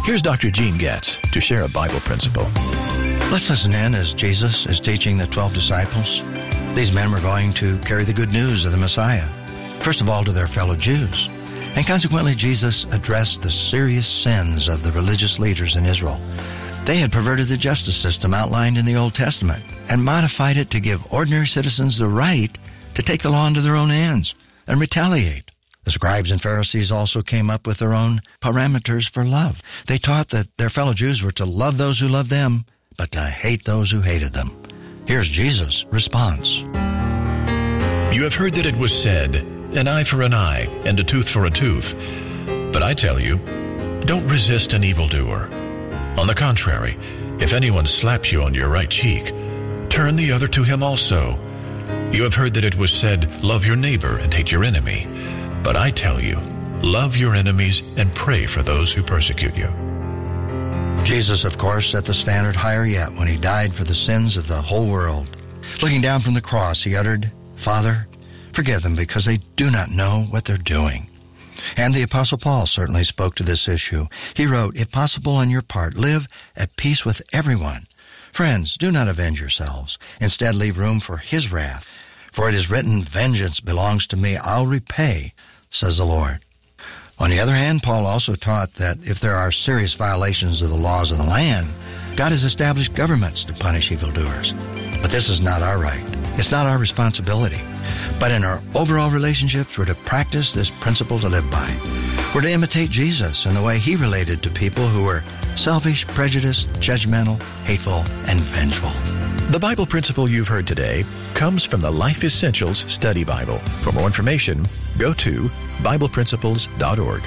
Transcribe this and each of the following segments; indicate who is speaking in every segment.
Speaker 1: Here's Dr. Gene Getz to share a Bible principle.
Speaker 2: Let's listen in as Jesus is teaching the 12 disciples. These men were going to carry the good news of the Messiah, first of all to their fellow Jews. And consequently, Jesus addressed the serious sins of the religious leaders in Israel. They had perverted the justice system outlined in the Old Testament and modified it to give ordinary citizens the right to take the law into their own hands and retaliate. The scribes and Pharisees also came up with their own parameters for love. They taught that their fellow Jews were to love those who loved them, but to hate those who hated them. Here's Jesus' response.
Speaker 1: You have heard that it was said, an eye for an eye and a tooth for a tooth. But I tell you, don't resist an evildoer. On the contrary, if anyone slaps you on your right cheek, turn the other to him also. You have heard that it was said, love your neighbor and hate your enemy. But I tell you, love your enemies and pray for those who persecute you.
Speaker 2: Jesus, of course, set the standard higher yet when he died for the sins of the whole world. Looking down from the cross, he uttered, Father, forgive them because they do not know what they're doing. And the Apostle Paul certainly spoke to this issue. He wrote, if possible on your part, live at peace with everyone. Friends, do not avenge yourselves. Instead, leave room for his wrath. For it is written, vengeance belongs to me, I'll repay, says the Lord. On the other hand, Paul also taught that if there are serious violations of the laws of the land, God has established governments to punish evildoers. But this is not our right. It's not our responsibility. But in our overall relationships, we're to practice this principle to live by. We're to imitate Jesus in the way he related to people who were selfish, prejudiced, judgmental, hateful, and vengeful.
Speaker 1: The Bible principle you've heard today comes from the Life Essentials Study Bible. For more information, go to BiblePrinciples.org.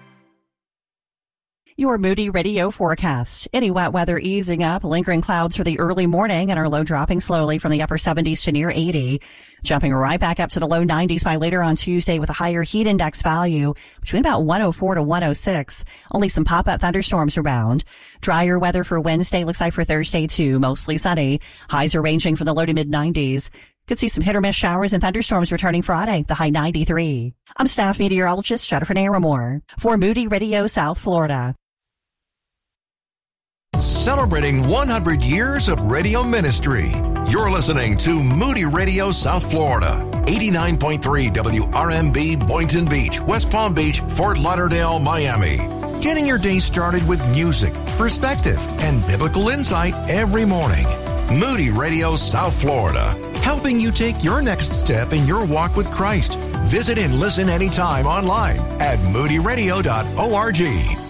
Speaker 3: Your Moody Radio forecast. Any wet weather easing up, lingering clouds for the early morning, and our low dropping slowly from the upper 70s to near 80. Jumping right back up to the low 90s by later on Tuesday with a higher heat index value between about 104 to 106. Only some pop-up thunderstorms around. Drier weather for Wednesday looks like for Thursday too, mostly sunny. Highs are ranging from the low to mid 90s. Could see some hit or miss showers and thunderstorms returning Friday, the high 93. I'm staff meteorologist Jennifer Naramore for Moody Radio South Florida.
Speaker 4: Celebrating 100 years of radio ministry. You're listening to Moody Radio South Florida, 89.3 WRMB Boynton Beach, West Palm Beach, Fort Lauderdale, Miami. Getting your day started with music, perspective, and biblical insight every morning. Moody Radio South Florida, helping you take your next step in your walk with Christ. Visit and listen anytime online at moodyradio.org.